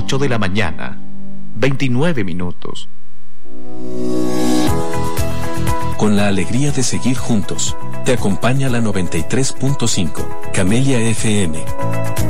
8 de la mañana, 29 minutos. Con la alegría de seguir juntos, te acompaña la 93.5, Camelia FM.